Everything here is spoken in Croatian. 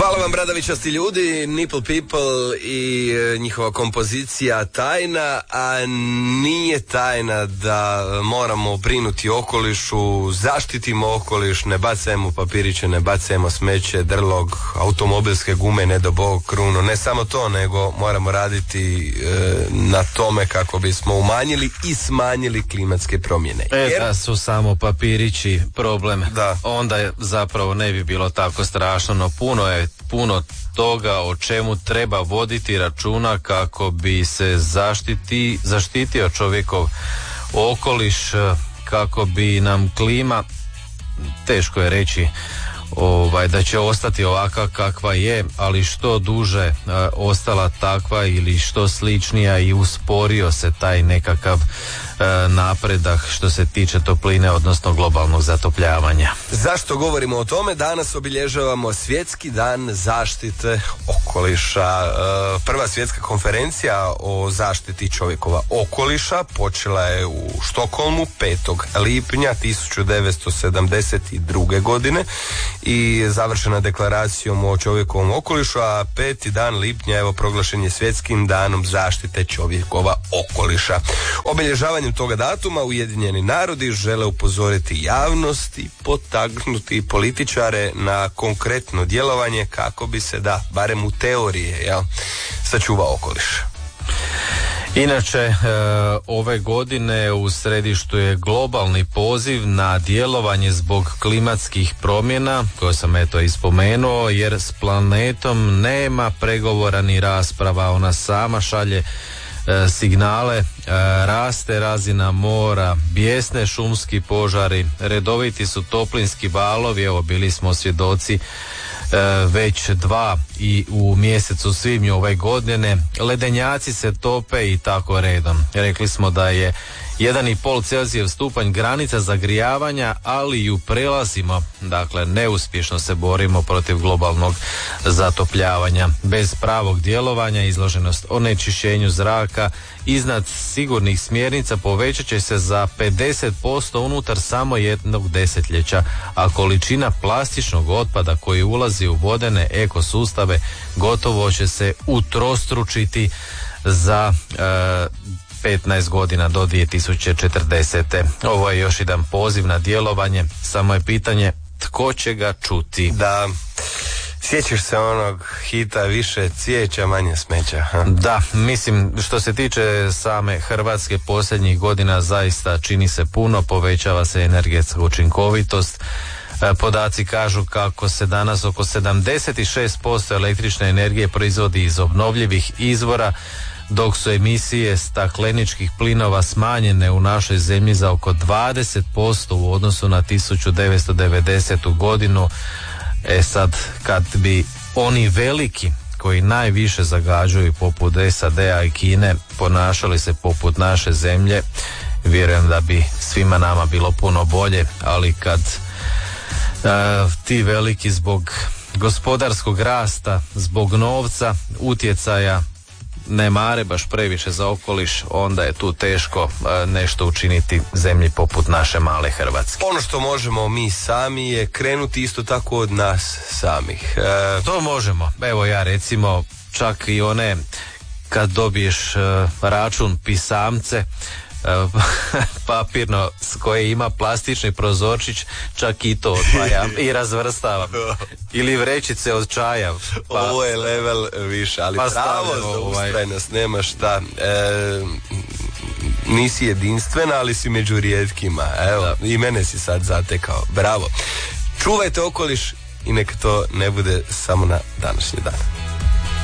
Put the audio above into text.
Hvala vam, bradavičasti ljudi, Nipple People i njihova kompozicija tajna, a nije tajna da moramo brinuti o okolišu, zaštitimo okoliš, ne bacajmo papiriće, ne bacajmo smeće, drlog, automobilske gume, ne do Bog, krunu. Ne samo to, nego moramo raditi na tome kako bismo umanjili i smanjili klimatske promjene. Da su samo papirići problem, da. Onda zapravo ne bi bilo tako strašno, no puno toga o čemu treba voditi računa kako bi se zaštitio čovjekov okoliš, kako bi nam klima, teško je reći da će ostati ovakva kakva je, ali što duže ostala takva ili što sličnija i usporio se taj nekakav napredak što se tiče topline, odnosno globalnog zatopljavanja. Zašto govorimo o tome? Danas obilježavamo Svjetski dan zaštite okoliša. Prva svjetska konferencija o zaštiti čovjekova okoliša počela je u Štokholmu 5. lipnja 1972. godine i završena deklaracijom o čovjekovom okolišu, a 5. dan lipnja evo proglašen je Svjetskim danom zaštite čovjekova okoliša. Obilježavanjem toga datuma Ujedinjeni narodi žele upozoriti javnost i potaknuti političare na konkretno djelovanje kako bi se, barem u teoriji, sačuvao okoliš. Inače, ove godine u središtu je globalni poziv na djelovanje zbog klimatskih promjena, koje sam i spomenuo, jer s planetom nema pregovora ni rasprava, ona sama šalje signale, raste razina mora, bijesne šumski požari, redoviti su toplinski valovi, evo bili smo svjedoci već 2 i u mjesecu svibnju ove godine, ledenjaci se tope i tako redom. Rekli smo da je 1,5 Celzijev stupanj granica zagrijavanja, ali ju prelazimo, dakle neuspješno se borimo protiv globalnog zatopljavanja. Bez pravog djelovanja izloženost onečišćenju zraka iznad sigurnih smjernica povećat će se za 50% unutar samo jednog desetljeća, a količina plastičnog otpada koji ulazi u vodene ekosustave gotovo će se utrostručiti za 15 godina do 2040. Ovo je još jedan poziv na djelovanje, samo je pitanje tko će ga čuti. Da, sjećaš se onog hita više cvijeća, manje smeća. Da, mislim što se tiče same Hrvatske posljednjih godina zaista čini se puno, povećava se energetska učinkovitost. Podaci kažu kako se danas oko 76% električne energije proizvodi iz obnovljivih izvora, dok su emisije stakleničkih plinova smanjene u našoj zemlji za oko 20% u odnosu na 1990. godinu. Sad, kad bi oni veliki koji najviše zagađuju poput SAD-a i Kine ponašali se poput naše zemlje, vjerujem da bi svima nama bilo puno bolje, ali kad ti veliki zbog gospodarskog rasta, zbog novca, utjecaja ne mare baš previše za okoliš, onda je tu teško nešto učiniti zemlji poput naše male Hrvatske. Ono što možemo mi sami je krenuti isto tako od nas samih. To možemo. Evo ja recimo čak i one kad dobiješ račun pisamce, papirno koje ima plastični prozorčić, čak i to odvajam i razvrstavam. Ili vrećice od čaja. Ovo je level više, ali pravo za ustrajnost nema šta. Nisi jedinstvena, ali si među rijetkima. Evo, i mene si sad zatekao. Bravo. Čuvajte okoliš i neka to ne bude samo na današnji dan.